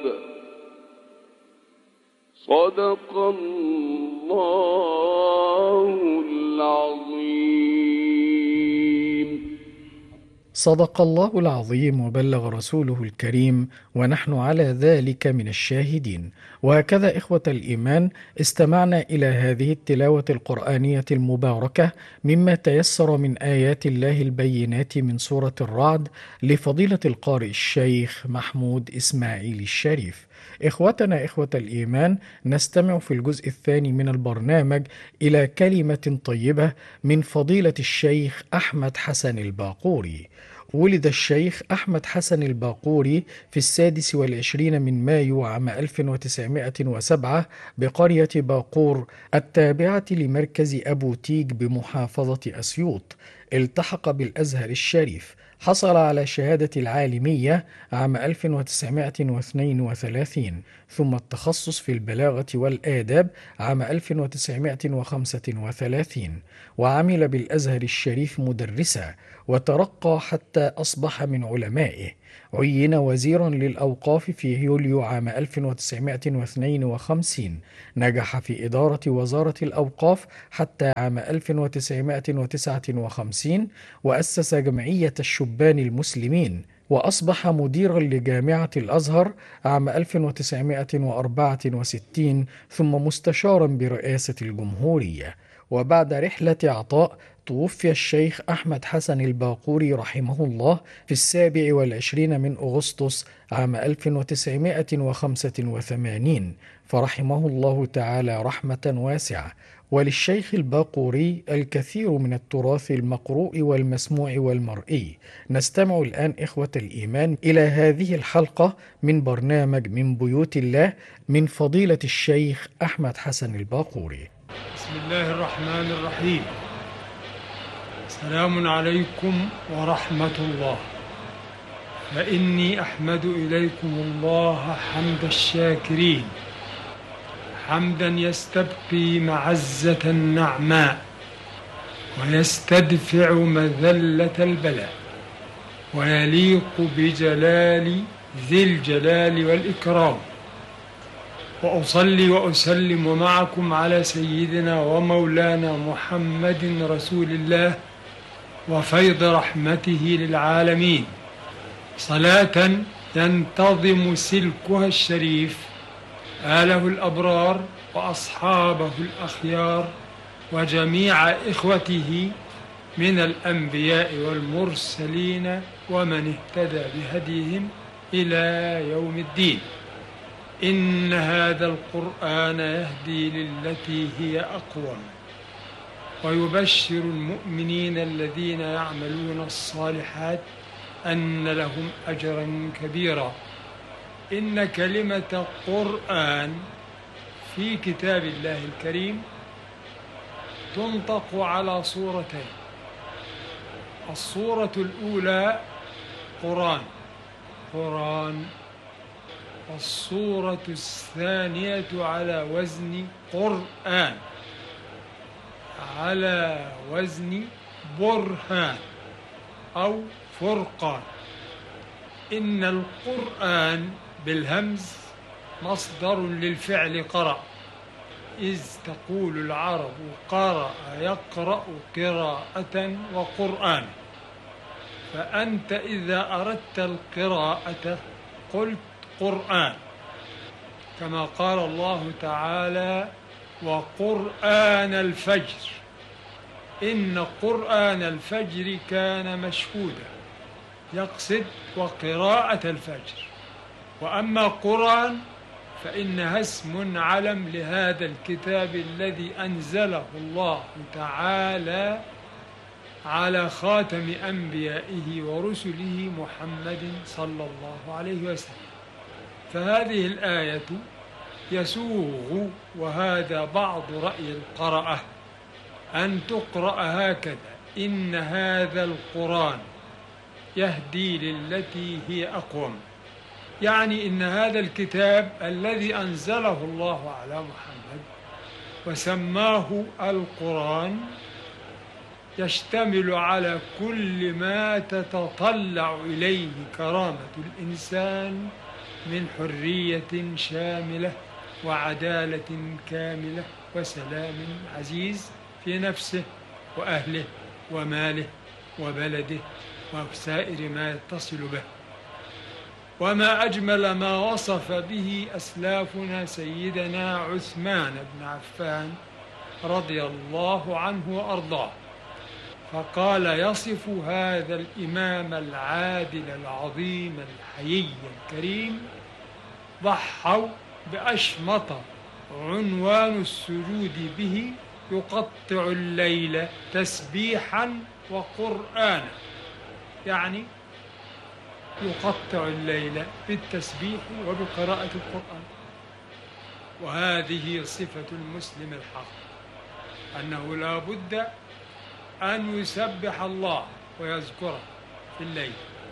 صدق الله العظيم. صدق الله العظيم وبلغ رسوله الكريم، ونحن على ذلك من الشاهدين. وهكذا إخوة الإيمان، استمعنا إلى هذه التلاوة القرآنية المباركة مما تيسر من آيات الله البينات من سورة الرعد لفضيلة القارئ الشيخ محمود إسماعيل الشريف. إخوتنا إخوة الإيمان، نستمع في الجزء الثاني من البرنامج إلى كلمة طيبة من فضيلة الشيخ أحمد حسن الباقوري. ولد الشيخ أحمد حسن الباقوري في 26 من مايو عام 1907 بقرية باقور التابعة لمركز أبو تيج بمحافظة أسيوط. التحق بالأزهر الشريف، حصل على شهادة العالمية عام 1932، ثم التخصص في البلاغة والآداب عام 1935، وعمل بالأزهر الشريف مدرسا، وترقى حتى أصبح من علمائه. عين وزيرا للأوقاف في يوليو عام 1952. نجح في إدارة وزارة الأوقاف حتى عام 1959، وأسس جمعية الشبان المسلمين، وأصبح مديرا لجامعة الأزهر عام 1964، ثم مستشارا برئاسة الجمهورية. وبعد رحلة عطاء، توفي الشيخ أحمد حسن الباقوري رحمه الله في 27 من أغسطس عام 1985، فرحمه الله تعالى رحمة واسعة. وللشيخ الباقوري الكثير من التراث المقروء والمسموع والمرئي. نستمع الآن إخوة الإيمان إلى هذه الحلقة من برنامج من بيوت الله من فضيلة الشيخ أحمد حسن الباقوري. بسم الله الرحمن الرحيم. السلام عليكم ورحمة الله. فإني أحمد إليكم الله حمد الشاكرين، حمدا يستبقي معزة النعماء، ويستدفع مذلة البلاء، ويليق بجلال ذي الجلال والإكرام. وأصلي وأسلم معكم على سيدنا ومولانا محمد رسول الله وفيض رحمته للعالمين، صلاة ينتظم سلكها الشريف آله الأبرار وأصحابه الأخيار وجميع إخوته من الأنبياء والمرسلين ومن اهتدى بهديهم إلى يوم الدين. إن هذا القرآن يهدي للتي هي أقوم، ويبشر المؤمنين الذين يعملون الصالحات أن لهم أجرا كبيرا. إن كلمة قرآن في كتاب الله الكريم تنطق على صورتين. الصورة الأولى قرآن، والصورة الثانية على وزن قرآن، على وزن برهان أو فرقان. إن القرآن بالهمز مصدر للفعل قرأ، إذ تقول العرب قرأ يقرأ قراءة وقرآن. فأنت إذا أردت القراءة قلت قرآن، كما قال الله تعالى وقرآن الفجر، إن قرآن الفجر كان مشهودا، يقصد وقراءة الفجر. وأما قرآن فإنها اسم علم لهذا الكتاب الذي أنزله الله تعالى على خاتم أنبيائه ورسله محمد صلى الله عليه وسلم. فهذه الآية يسوغ، وهذا بعض رأي القراءة، أن تقرأ هكذا: إن هذا القرآن يهدي للتي هي أقوم. يعني إن هذا الكتاب الذي أنزله الله على محمد وسماه القرآن يشتمل على كل ما تتطلع إليه كرامة الإنسان من حرية شاملة وعدالة كاملة وسلام عزيز في نفسه وأهله وماله وبلده وسائر ما يتصل به. وما أجمل ما وصف به أسلافنا سيدنا عثمان بن عفان رضي الله عنه وأرضاه، فقال يصف هذا الإمام العادل العظيم الحيي الكريم: ضحوا بأشمط عنوان السجود به يقطع الليل تسبيحا وقرآنا، يعني يقطع الليل بالتسبيح وبقراءة القرآن. وهذه صفة المسلم الحق، أنه لا بد أن يسبح الله ويذكره في الليل.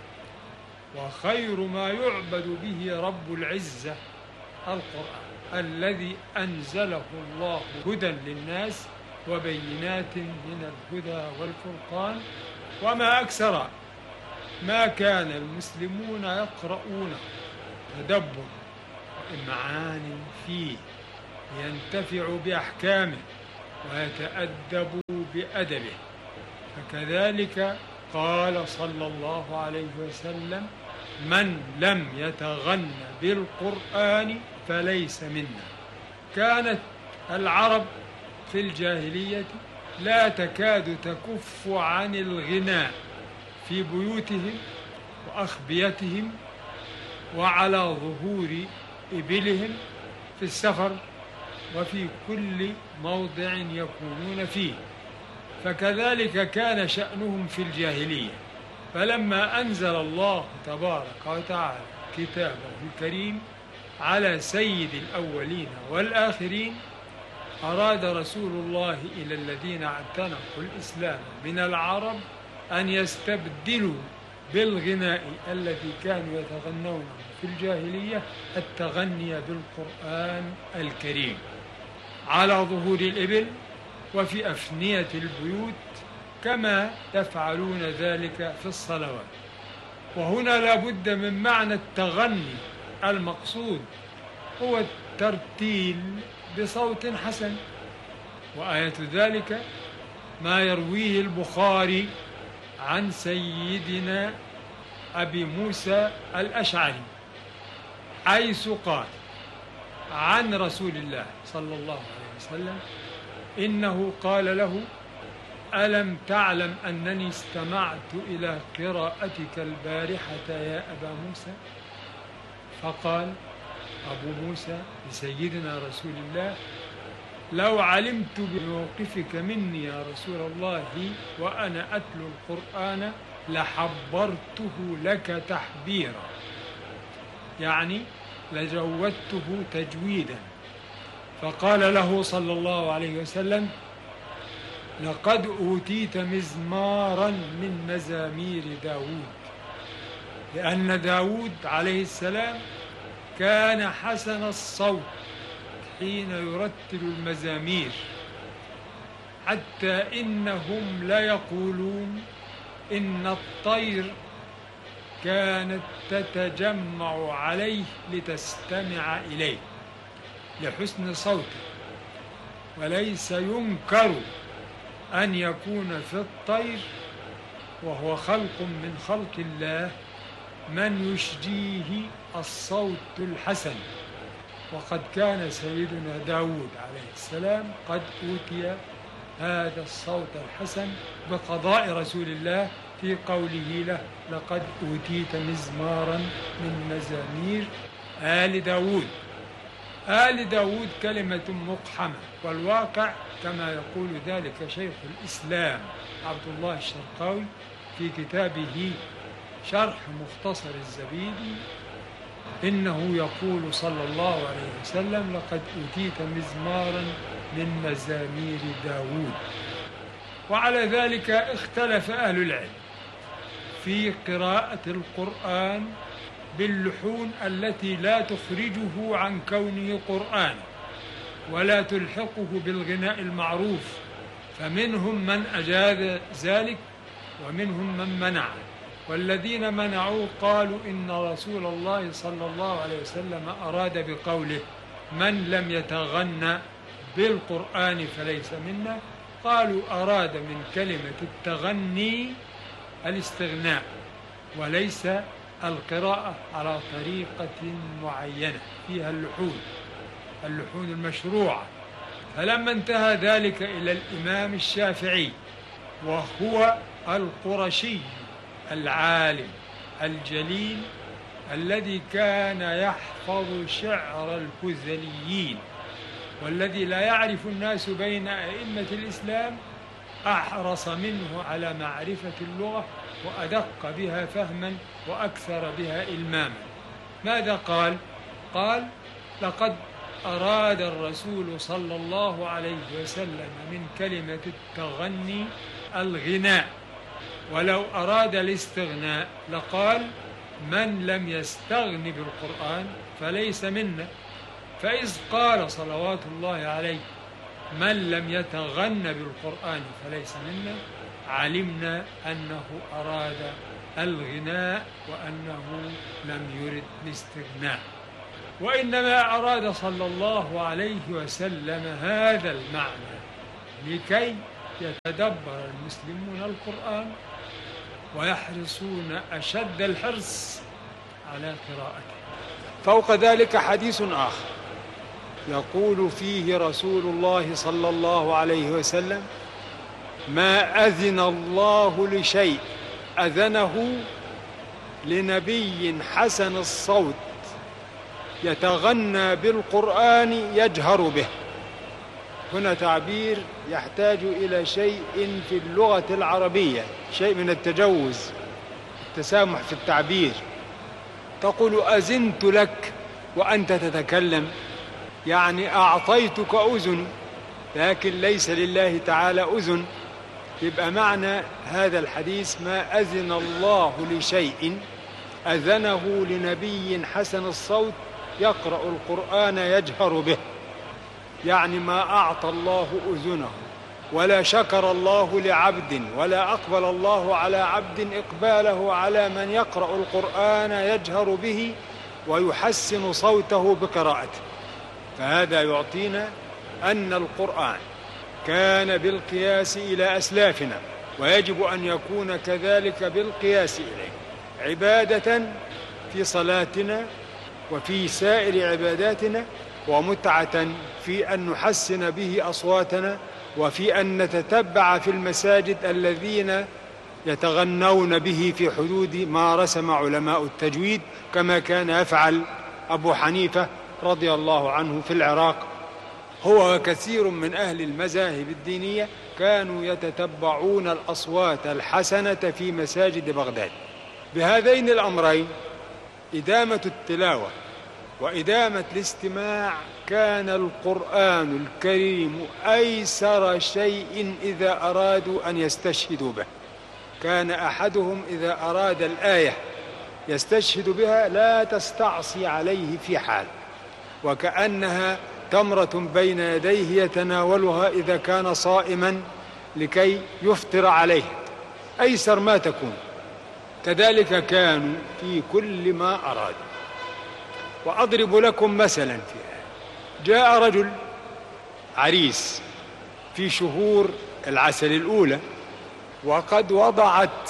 وخير ما يعبد به رب العزة القرآن الذي أنزله الله هدى للناس وبينات من الهدى والفرقان. وما أكثر ما كان المسلمون يقرؤونه تدبر وإمعان فيه لينتفعوا بأحكامه ويتأدبوا بأدبه. فكذلك قال صلى الله عليه وسلم: من لم يتغن بالقرآن فليس منا. كانت العرب في الجاهلية لا تكاد تكف عن الغناء في بيوتهم وأخبيتهم وعلى ظهور إبلهم في السفر وفي كل موضع يكونون فيه. فكذلك كان شأنهم في الجاهلية. فلما أنزل الله تبارك وتعالى كتابه الكريم على سيد الأولين والآخرين، أراد رسول الله إلى الذين اعتنقوا الإسلام من العرب أن يستبدلوا بالغناء الذي كانوا يتغنونه في الجاهلية التغني بالقرآن الكريم على ظهور الإبل وفي أفنية البيوت، كما يفعلون ذلك في الصلوات. وهنا لا بد من معنى التغني المقصود هو الترتيل بصوت حسن. وآية ذلك ما يرويه البخاري عن سيدنا أبي موسى الأشعري، حيث قال عن رسول الله صلى الله عليه وسلم إنه قال له: ألم تعلم أنني استمعت إلى قراءتك البارحة يا أبا موسى؟ فقال أبو موسى لسيدنا رسول الله: لو علمت بموقفك مني يا رسول الله وأنا أتلو القرآن لحبرته لك تحبيرا، يعني لجودته تجويدا. فقال له صلى الله عليه وسلم: لقد أوتيت مزمارا من مزامير داود، لأن داود عليه السلام كان حسن الصوت حين يرتل المزامير، حتى إنهم ليقولون إن الطير كانت تتجمع عليه لتستمع إليه لحسن صوته. وليس ينكر أن يكون في الطير وهو خلق من خلق الله من يشجيه الصوت الحسن. وقد كان سيدنا داود عليه السلام قد أوتي هذا الصوت الحسن بقضاء رسول الله في قوله له: لقد أوتيت مزمارا من مزامير آل داود. آل داود كلمة مقحمة، والواقع كما يقول ذلك شيخ الإسلام عبد الله الشرقاوي في كتابه شرح مختصر الزبيدي، إنه يقول صلى الله عليه وسلم: لقد أوتيت مزمارا من مزامير داود. وعلى ذلك اختلف أهل العلم في قراءة القرآن باللحون التي لا تخرجه عن كونه قرآن ولا تلحقه بالغناء المعروف، فمنهم من أجاز ذلك ومنهم من منع. والذين منعوه قالوا إن رسول الله صلى الله عليه وسلم أراد بقوله من لم يتغنى بالقرآن فليس منا، قالوا أراد من كلمة التغني الاستغناء وليس القراءة على طريقة معينة فيها اللحون المشروعة. فلما انتهى ذلك إلى الإمام الشافعي وهو القرشي العالم الجليل الذي كان يحفظ شعر الهذليين والذي لا يعرف الناس بين أئمة الإسلام أحرص منه على معرفة اللغة وأدق بها فهما وأكثر بها إلماما. ماذا قال؟ قال لقد أراد الرسول صلى الله عليه وسلم من كلمة التغني الغناء، ولو أراد الاستغناء لقال من لم يستغن بالقرآن فليس منا. فإذ قال صلوات الله عليه من لم يتغن بالقرآن فليس منا علمنا أنه أراد الغناء وأنه لم يرد الاستغناء، وإنما أراد صلى الله عليه وسلم هذا المعنى لكي يتدبر المسلمون القرآن ويحرصون أشد الحرص على قراءته. فوق ذلك حديث آخر يقول فيه رسول الله صلى الله عليه وسلم ما أذن الله لشيء أذنه لنبي حسن الصوت يتغنى بالقرآن يجهر به. هنا تعبير يحتاج إلى شيء في اللغة العربية، شيء من التجوز، التسامح في التعبير. تقول أذنت لك وأنت تتكلم، يعني أعطيتك أذن، لكن ليس لله تعالى أذن. يبقى معنى هذا الحديث ما أذن الله لشيء أذنه لنبي حسن الصوت يقرأ القرآن يجهر به، يعني ما أعطى الله أذنه ولا شكر الله لعبد ولا أقبل الله على عبد إقباله على من يقرأ القرآن يجهر به ويحسن صوته بقراءته. فهذا يعطينا أن القرآن كان بالقياس إلى أسلافنا ويجب أن يكون كذلك بالقياس إليه، عبادة في صلاتنا وفي سائر عباداتنا، ومتعة في أن نحسن به أصواتنا، وفي أن نتتبع في المساجد الذين يتغنون به في حدود ما رسم علماء التجويد، كما كان يفعل أبو حنيفة رضي الله عنه في العراق. هو وكثير من أهل المذاهب الدينية كانوا يتتبعون الأصوات الحسنة في مساجد بغداد. بهذين الأمرين، إدامة التلاوة وإدامة الاستماع، كان القرآن الكريم أيسر شيء إذا أرادوا أن يستشهدوا به. كان أحدهم إذا أراد الآية يستشهد بها لا تستعصي عليه في حال، وكأنها تمرة بين يديه يتناولها إذا كان صائما لكي يفطر عليه، أيسر ما تكون. كذلك كانوا في كل ما أرادوا. وأضرب لكم مثلا فيها. جاء رجل عريس في شهور العسل الأولى، وقد وضعت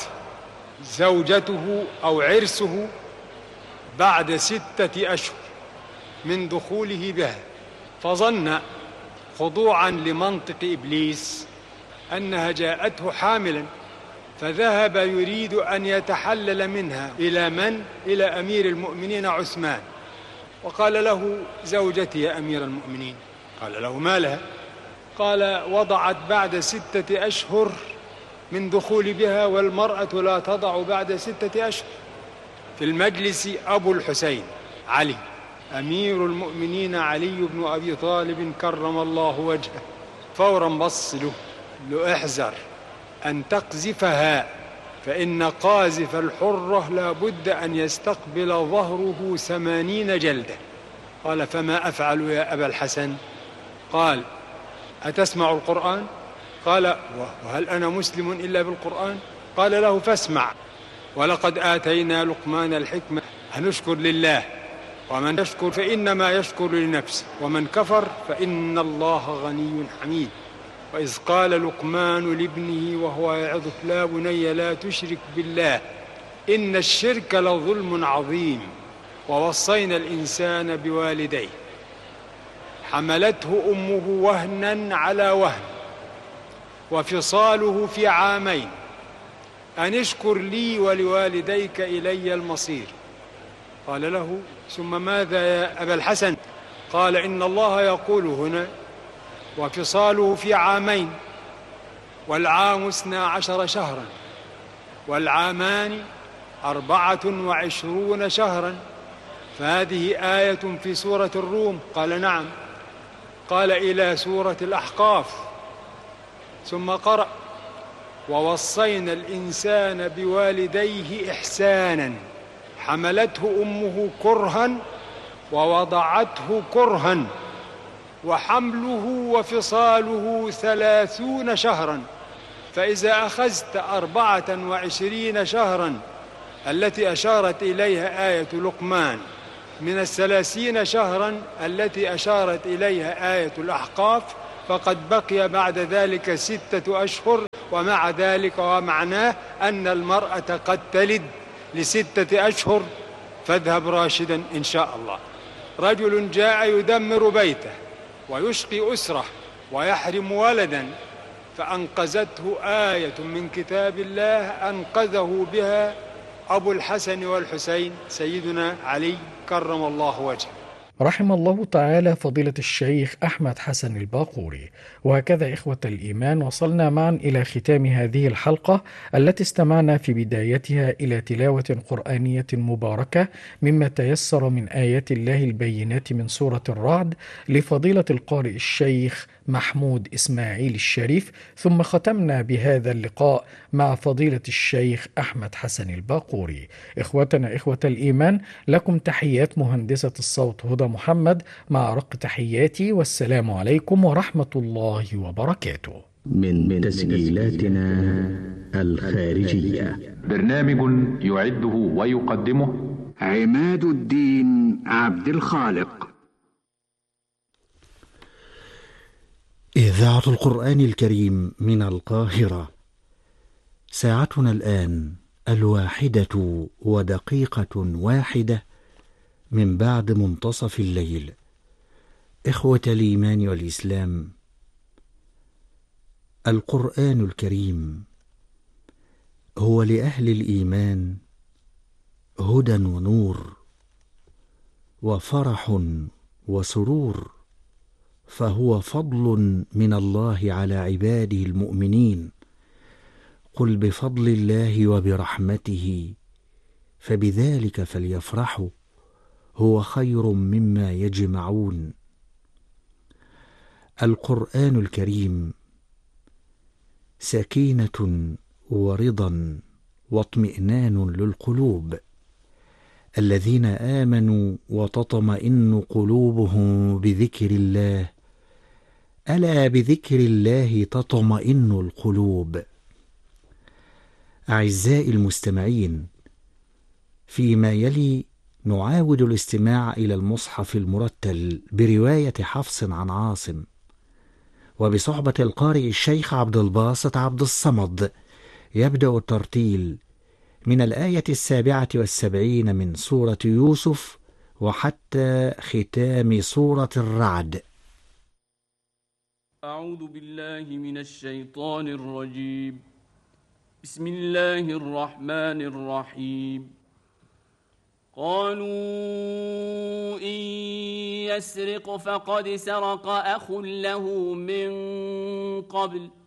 زوجته أو عرسه بعد 6 أشهر من دخوله بها، فظن خضوعا لمنطق إبليس أنها جاءته حاملا، فذهب يريد أن يتحلل منها. إلى من؟ إلى أمير المؤمنين عثمان، وقال له زوجتي يا أمير المؤمنين. قال له ما لها؟ قال وضعت بعد 6 أشهر من دخول بها، والمرأة لا تضع بعد 6 أشهر. في المجلس أبو الحسين علي أمير المؤمنين علي بن أبي طالب كرم الله وجهه، فورا بص له احذر أن تقذفها، فإن قاذف الحرة لا بد أن يستقبل ظهره 80 جلدة. قال فما أفعل يا أبا الحسن؟ قال أتسمع القرآن؟ قال وهل أنا مسلم إلا بالقرآن؟ قال له فاسمع ولقد آتينا لقمان الحكمة أن اشكر لله، ومن يشكر فإنما يشكر لنفسه، ومن كفر فإن الله غني حميد. وإذ قال لقمان لابنه وهو يعظه: لا بني لا تشرك بالله إن الشرك لظلم عظيم. ووصينا الإنسان بوالديه حملته أمه وهنا على وهن وفصاله في عامين أن اشكر لي ولوالديك إلي المصير. قال له: ثم ماذا يا أبا الحسن؟ قال: إن الله يقول هنا: وفصاله في عامين، والعام 12 شهرا، والعامان 24 شهرا. فهذه آية في سورة الروم. قال: نعم. قال: إلى سورة الأحقاف. ثم قرأ: ووصينا الإنسان بوالديه إحسانا حملته أمه كرها ووضعته كرها وحمله وفصاله 30 شهرا. فإذا أخذت 24 شهرا التي أشارت إليها آية لقمان من 30 شهرا التي أشارت إليها آية الأحقاف، فقد بقي بعد ذلك 6 أشهر. ومع ذلك ومعناه أن المرأة قد تلد ل6 أشهر. فاذهب راشدا إن شاء الله. رجل جاء يدمر بيته ويشقي أسره ويحرم ولدا، فأنقذته آية من كتاب الله أنقذه بها أبو الحسن والحسين سيدنا علي كرم الله وجهه. رحم الله تعالى فضيلة الشيخ أحمد حسن الباقوري. وهكذا إخوة الإيمان وصلنا معا إلى ختام هذه الحلقة التي استمعنا في بدايتها إلى تلاوة قرآنية مباركة مما تيسر من آيات الله البينات من سورة الرعد لفضيلة القارئ الشيخ محمود إسماعيل الشريف، ثم ختمنا بهذا اللقاء مع فضيلة الشيخ أحمد حسن الباقوري. إخوتنا إخوة الإيمان، لكم تحيات مهندسة الصوت هدى محمد مع رق تحياتي، والسلام عليكم ورحمة الله وبركاته. من تسجيلاتنا الخارجية برنامج يعده ويقدمه عماد الدين عبد الخالق. إذاعة القرآن الكريم من القاهرة. ساعتنا الآن 1:01 من بعد منتصف الليل. إخوة الإيمان والإسلام، القرآن الكريم هو لأهل الإيمان هدى ونور وفرح وسرور، فهو فضل من الله على عباده المؤمنين. قل بفضل الله وبرحمته فبذلك فليفرحوا هو خير مما يجمعون. القرآن الكريم سكينة ورضا واطمئنان للقلوب. الذين آمنوا وتطمئن قلوبهم بذكر الله، ألا بذكر الله تطمئن القلوب. أعزائي المستمعين، فيما يلي نعاود الاستماع إلى المصحف المرتل برواية حفص عن عاصم، وبصحبة القارئ الشيخ عبد الباسط عبد الصمد. يبدأ الترتيل من الآية 77 من سورة يوسف وحتى ختام سورة الرعد. أعوذ بالله من الشيطان الرجيم. بسم الله الرحمن الرحيم. قالوا إن يسرق فقد سرق أخ له من قبل